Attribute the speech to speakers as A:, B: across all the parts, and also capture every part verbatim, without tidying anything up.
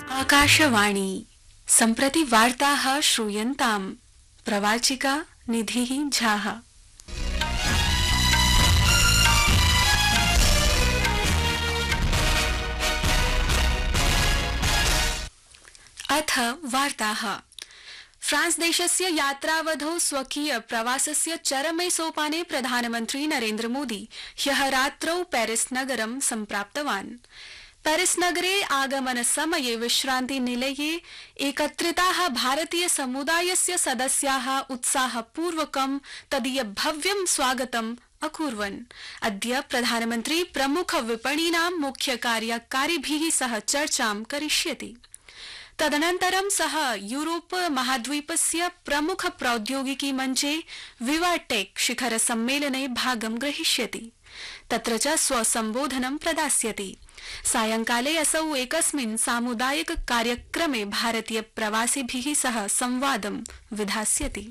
A: आकाशवाणी सम्प्रति वार्ताः श्रूयन्ताम्। प्रवाचिका निधिः झाः। अथ वार्ताः। फ्रांस देशस्य यात्रावधौ स्वकीय प्रवासस्य चरमे सोपाने प्रधानमन्त्री नरेन्द्र मोदी ह्यः रात्रौ पेरिस नगरं सम्प्राप्तवान्। पेरिस नगरे आगमन समये विश्रान्ति निलये एकत्रिताः भारतीय समुदायस्य सदस्याः उत्साहपूर्वकं तदीय भव्यं स्वागतम् अकुर्वन्। अद्य प्रधानमन्त्री प्रमुख विपणीनां मुख्य कार्यकारिभिः सह चर्चां करिष्यति। तदनन्तरं सः यूरोप महाद्वीपस्य प्रमुख प्रौद्योगिकी मञ्चे विवाटेक शिखर सम्मेलने भागं ग्रहीष्यति। तत्र च स्वसम्बोधनं प्रदास्यति। सायंकाले असौ एकस्मिन् सामुदायिक कार्यक्रमे भारतीय प्रवासिभिः सह संवादं विधास्यति।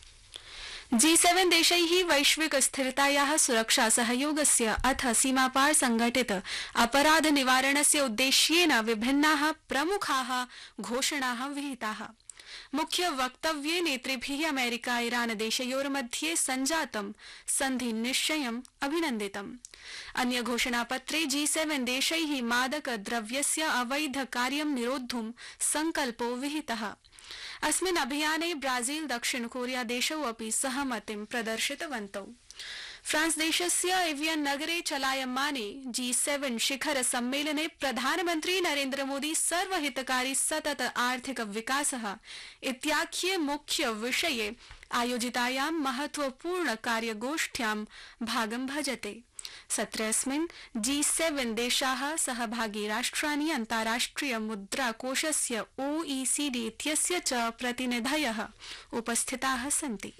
A: जी सेवन देशैः वैश्विक स्थिरतायाः सुरक्षा सहयोगस्य अथ सीमापार संघटित अपराध निवारणस्य उद्देश्येन विभिन्नाः प्रमुखाः घोषणाः विहिताः। मुख्य वक्तव्ये नेतृभिः अमेरिका ईरान देशयोर्मध्ये सञ्जातं सन्धि निश्चयम् अभिनन्दितम्। अन्य घोषणापत्रे जी सेवन देशैः मादक द्रव्यस्य अवैध कार्यं निरोद्धुं संकल्पो विहितः। अस्मिन् अभियाने ब्राजील दक्षिण कोरिया देशौ अपि सहमतिं प्रदर्शितवन्तौ। फ्रांस देशस्य एवियन नगरे चलायमाने जी सेवन शिखर सम्मेलने प्रधानमन्त्री नरेन्द्र मोदी सर्वहितकारी सतत आर्थिक विकासः इत्याख्ये मुख्य विषये आयोजितायां महत्वपूर्ण कार्यगोष्ठ्यां भागं भजते। सत्रेऽस्मिन् जी सेवन देशाः सहभागी राष्ट्राणि अन्ताराष्ट्रिय मुद्राकोषस्य ओ ई सी डी इत्यस्य च प्रतिनिधयः उपस्थिताः सन्ति।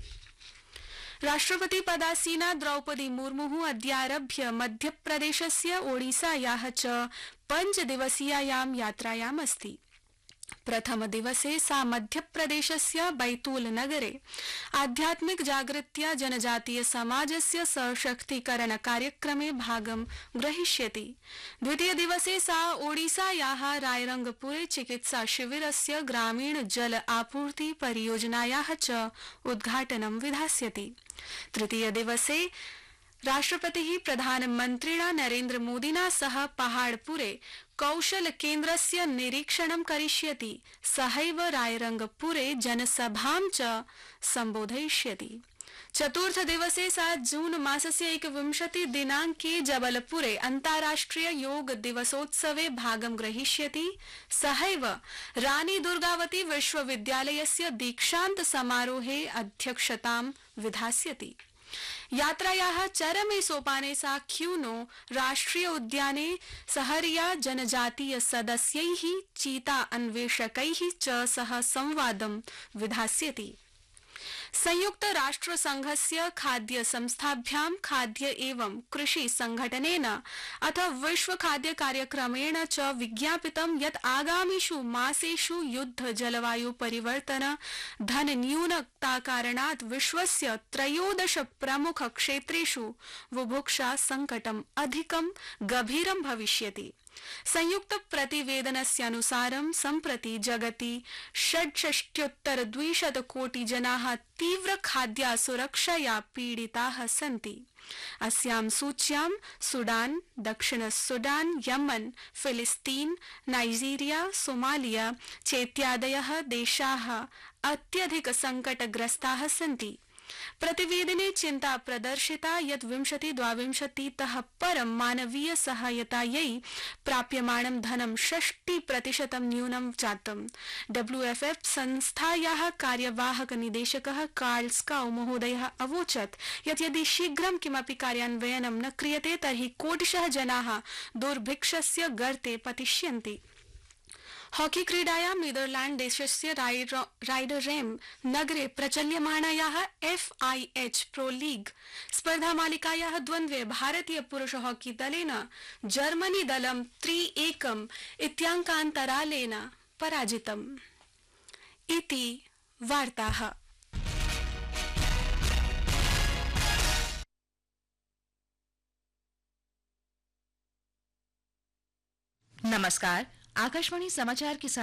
A: राष्ट्रपति पदासीना द्रौपदी मुर्मुः अद्यारभ्य मध्यप्रदेशस्य ओडिसायाः च पञ्चदिवसीयायां यात्रायाम् अस्ति। प्रथम दिवसे सा मध्यप्रदेशस्य बैतूल नगरे आध्यात्मिक जागृत्या जनजातीय समाजस्य सशक्तीकरण कार्यक्रमे भागं ग्रहीष्यति। द्वितीय दिवसे सा ओडिसायाः रायरंगपुरे चिकित्सा शिविरस्य ग्रामीण जल आपूर्ति परियोजनायाः च उद्घाटनं विधास्यति। तृतीय दिवसे राष्ट्रपतिः प्रधानमन्त्रिणा नरेन्द्र मोदिना सह पहाड़पुरे कौशल केन्द्रस्य निरीक्षणं करिष्यति। सहैव रायरंगपुरे जनसभां च सम्बोधयिष्यति। चतुर्थ दिवसे सा जून मासस्य एकविंशति दिनाङ्के जबलपुरे अन्ताराष्ट्रिय योग दिवसोत्सवे भागं ग्रहीष्यति। सहैव रानी दुर्गावती विश्वविद्यालयस्य दीक्षान्त समारोहे अध्यक्षतां विधास्यति। यात्रायाः चरमे सोपाने सा क्यूनो राष्ट्रिय उद्याने सहरिया जनजातीय सदस्यैः चीता अन्वेषकैः च सह संवादं विधास्यति। संयुक्त राष्ट्र संघस्य खाद्य संस्थाभ्यां खाद्य एवं कृषि संघटनेन अथ विश्व खाद्य कार्यक्रमेण च विज्ञापितं यत् आगामिषु मासेषु युद्ध जलवायु परिवर्तन धन न्यूनता कारणात् विश्वस्य त्रयोदश प्रमुख क्षेत्रेषु बुभुक्षा संकटम् अधिकं गभीरं भविष्यति। संयुक्त प्रतिवेदनस्यानुसारं सम्प्रति जगति षड्षष्ट्युत्तर द्विशत कोटि जनाः तीव्र खाद्यासुरक्षया पीडिताः सन्ति। अस्यां सूच्यां सूडान, दक्षिण सूडान, यमन, फिलिस्तीन, नाइजीरिया, सोमालिया चेत्यादयः देशाः अत्यधिक संकटग्रस्ताः सन्ति। प्रतिवेदने चिन्ता प्रदर्शिता यत् विंशति द्वाविंशतितः परं मानवीय सहायतायै प्राप्यमाणं धनं षष्टि प्रतिशतं न्यूनं जातम्। डब्ल्यू एफ एफ संस्थायाः कार्यवाहक निदेशकः कार्ल स्काउ महोदयः अवोचत् यत् यदि शीघ्रं किमपि कार्यान्वयनं न क्रियते तर्हि कोटिशः जनाः दुर्भिक्षस्य गर्ते पतिष्यन्ति। हॉकी क्रीडायां नीदरलैंड देशस्य राइडरेम नगरे प्रचल्यमाणायाः F I H pro league स्पर्धामालिकायाः द्वन्द्वे भारतीय पुरुष हॉकी दलेन जर्मनी दलं त्रि एकम् इत्याङ्कान्तरालेन पराजितम्। इति वार्ताः।
B: नमस्कार, आकाशवाणी समाचार के साथ